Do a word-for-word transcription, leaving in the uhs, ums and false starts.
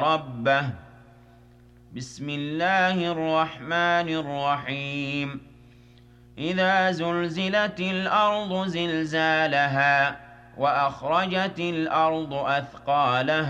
ربه بسم الله الرحمن الرحيم إذا زلزلت الأرض زلزالها وأخرجت الأرض أثقالها